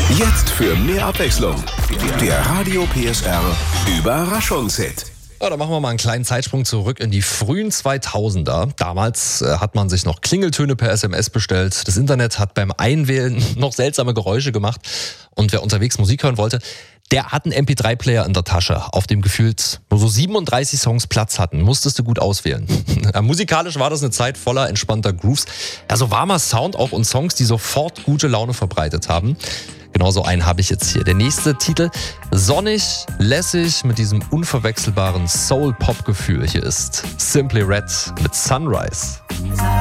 Jetzt für mehr Abwechslung. Der Radio PSR Überraschungshit. Ja, da machen wir mal einen kleinen Zeitsprung zurück in die frühen 2000er. Damals hat man sich noch Klingeltöne per SMS bestellt. Das Internet hat beim Einwählen noch seltsame Geräusche gemacht. Und wer unterwegs Musik hören wollte, der hat einen MP3-Player in der Tasche, auf dem gefühlt nur so 37 Songs Platz hatten. Musstest du gut auswählen. Musikalisch war das eine Zeit voller entspannter Grooves. Ja, so warmer Sound auch und Songs, die sofort gute Laune verbreitet haben. Genauso einen habe ich jetzt hier. Der nächste Titel, sonnig, lässig, mit diesem unverwechselbaren Soul-Pop-Gefühl. Hier ist Simply Red mit Sunrise.